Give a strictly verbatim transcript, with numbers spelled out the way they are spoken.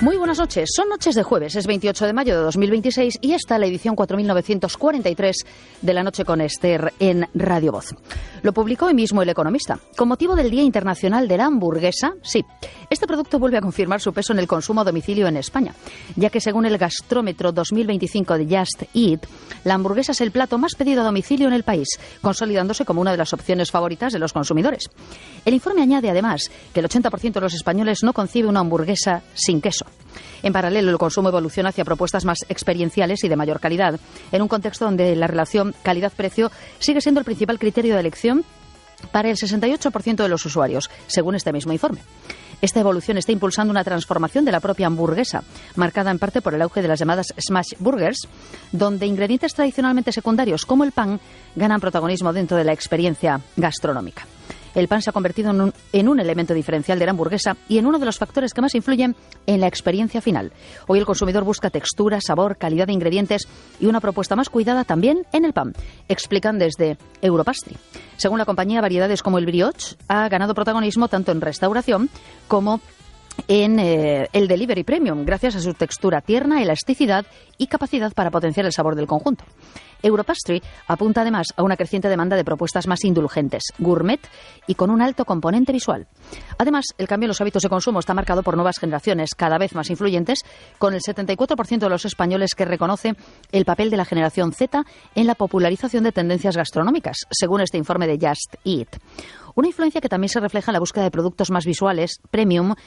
Muy buenas noches, son noches de jueves, es veintiocho de mayo de dos mil veintiséis y esta la edición cuatro mil novecientos cuarenta y tres de La Noche con Esther en Radio Voz. Lo publicó hoy mismo El Economista. Con motivo del Día Internacional de la Hamburguesa, sí, este producto vuelve a confirmar su peso en el consumo a domicilio en España, ya que según el Gastrómetro dos mil veinticinco de Just Eat, la hamburguesa es el plato más pedido a domicilio en el país, consolidándose como una de las opciones favoritas de los consumidores. El informe añade además que el ochenta por ciento de los españoles no concibe una hamburguesa sin queso. En paralelo, el consumo evoluciona hacia propuestas más experienciales y de mayor calidad, en un contexto donde la relación calidad-precio sigue siendo el principal criterio de elección para el sesenta y ocho por ciento de los usuarios, según este mismo informe. Esta evolución está impulsando una transformación de la propia hamburguesa, marcada en parte por el auge de las llamadas smash burgers, donde ingredientes tradicionalmente secundarios como el pan ganan protagonismo dentro de la experiencia gastronómica. El pan se ha convertido en un, en un elemento diferencial de la hamburguesa y en uno de los factores que más influyen en la experiencia final. Hoy el consumidor busca textura, sabor, calidad de ingredientes y una propuesta más cuidada también en el pan, explican desde Europastry. Según la compañía, variedades como el brioche ha ganado protagonismo tanto en restauración como en eh, el delivery premium, gracias a su textura tierna, elasticidad y capacidad para potenciar el sabor del conjunto. Europastry apunta además a una creciente demanda de propuestas más indulgentes, gourmet y con un alto componente visual. Además, el cambio en los hábitos de consumo está marcado por nuevas generaciones cada vez más influyentes, con el setenta y cuatro por ciento de los españoles que reconoce el papel de la generación Z en la popularización de tendencias gastronómicas, según este informe de Just Eat. Una influencia que también se refleja en la búsqueda de productos más visuales, premium,